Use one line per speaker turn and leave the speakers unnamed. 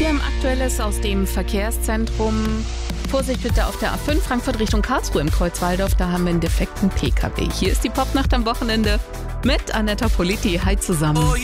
hier Aktuelles aus dem Verkehrszentrum. Vorsicht bitte auf der A5 Frankfurt Richtung Karlsruhe im Kreuzwaldorf. Da haben wir einen defekten PKW. Hier ist die Popnacht am Wochenende mit Anetta Politi. Hi zusammen.